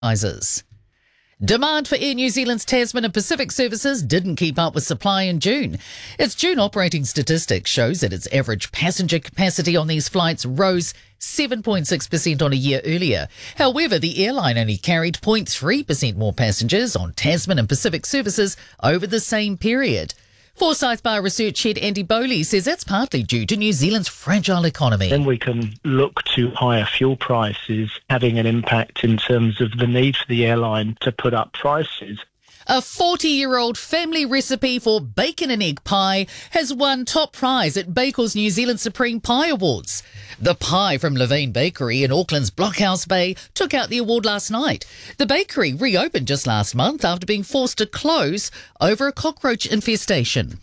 rises. Demand for Air New Zealand's Tasman and Pacific services didn't keep up with supply in June. Its June operating statistics shows that its average passenger capacity on these flights rose 7.6% on a year earlier. However, the airline only carried 0.3% more passengers on Tasman and Pacific services over the same period. Forsyth Bar research head Andy Bowley says that's partly due to New Zealand's fragile economy. Then we can look to higher fuel prices having an impact in terms of the need for the airline to put up prices. A 40-year-old family recipe for bacon and egg pie has won top prize at Bakel's New Zealand Supreme Pie Awards. The pie from Levain Bakery in Auckland's Blockhouse Bay took out the award last night. The bakery reopened just last month after being forced to close over a cockroach infestation.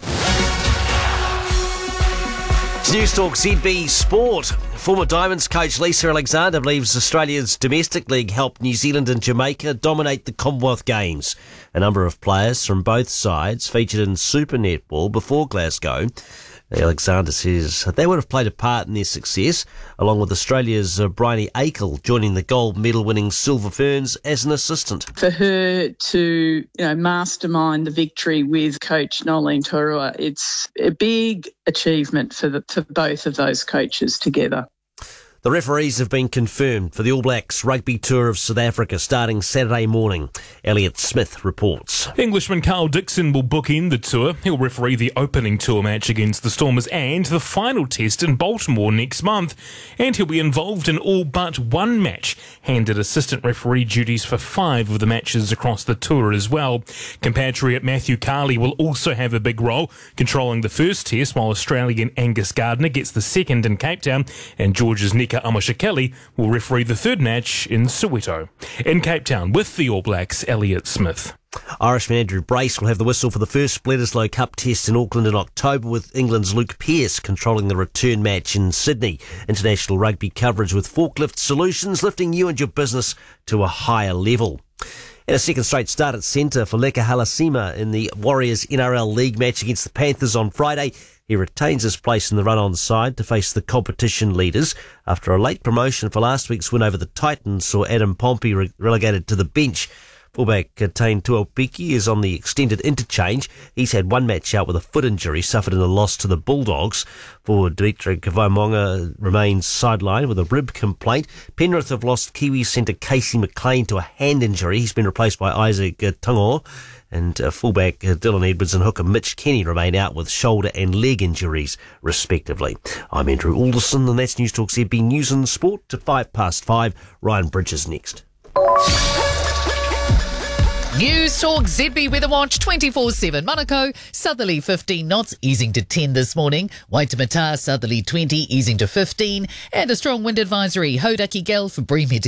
Newstalk ZB Sport. Former Diamonds coach Lisa Alexander believes Australia's domestic league helped New Zealand and Jamaica dominate the Commonwealth Games. A number of players from both sides featured in Super Netball before Glasgow. Alexander says they would have played a part in their success, along with Australia's Bryony Akel joining the gold medal winning Silver Ferns as an assistant. For her to, mastermind the victory with coach Nolene Turua, it's a big achievement for both of those coaches together. The referees have been confirmed for the All Blacks rugby tour of South Africa starting Saturday morning. Elliot Smith reports. Englishman Carl Dixon will bookend the tour. He'll referee the opening tour match against the Stormers and the final test in Baltimore next month. And he'll be involved in all but one match, handed assistant referee duties for 5 of the matches across the tour as well. Compatriot Matthew Carley will also have a big role, controlling the first test, while Australian Angus Gardner gets the second in Cape Town, and Georgia's Nika Amashakeli will referee the third match in Soweto. In Cape Town with the All Blacks, Elliot Smith. Irishman Andrew Brace will have the whistle for the first Bledisloe Cup test in Auckland in October, with England's Luke Pearce controlling the return match in Sydney. International rugby coverage with Forklift Solutions, lifting you and your business to a higher level. And a second straight start at centre for Leka Halasima in the Warriors NRL League match against the Panthers on Friday. He retains his place in the run-on side to face the competition leaders after a late promotion for last week's win over the Titans saw Adam Pompey relegated to the bench. Fullback Tane Tuopiki is on the extended interchange. He's had one match out with a foot injury suffered in a loss to the Bulldogs. Forward Dimitri Kavaimonga remains sidelined with a rib complaint. Penrith have lost Kiwi centre Casey McLean to a hand injury. He's been replaced by Isaac Tungo. And fullback Dylan Edwards and hooker Mitch Kenny remain out with shoulder and leg injuries, respectively. I'm Andrew Alderson, and that's Newstalk ZB News and Sport to 5:05. Ryan Bridges next. Newstalk ZB Weather Watch 24/7. Manukau, southerly 15 knots, easing to 10 this morning. Waitemata, southerly 20, easing to 15. And a strong wind advisory. Hauraki gale for Breamhead